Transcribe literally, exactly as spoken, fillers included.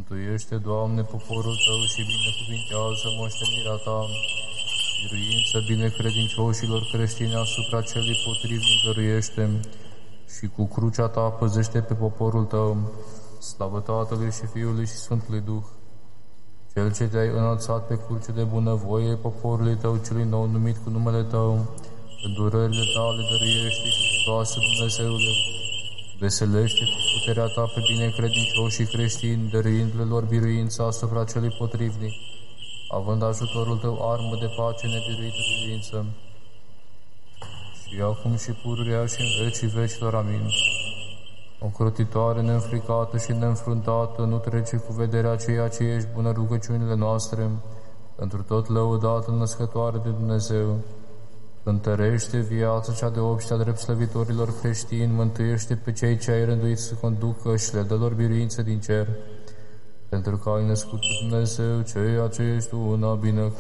Mântuiește, Doamne, poporul Tău și binecuvintează moștenirea Ta. Biruință binecredincioșilor creștini asupra celui potrivnic dăruiește și cu crucea Ta păzește pe poporul Tău. Slavă Tatălui și Fiului și Sfântului Duh. Cel ce Te-ai înălțat pe cruce de bunăvoie poporului Tău celui nou numit cu numele Tău, îndurările Tale dăruiește, Hristoase Dumnezeule. Veselește cu puterea Ta pe binecredincioșii creștini, dăruindu-le lor biruința asupra celui potrivnic, având ajutorul Tău armă de pace nebiruită biruință. Și acum și pururea și în vecii vecilor. Amin. Ocrotitoare, neînfricată și neînfruntată, nu trece cu vederea ceea ce ești bună rugăciunile noastre, pentru tot lăudată născătoare de Dumnezeu. Întărește viața cea de obște a drept slăvitorilor creștini, mântuiește pe cei ce ai rânduit să conducă și le dă lor biruință din cer, pentru că ai născut pe Dumnezeu ceea ce ești tu una bine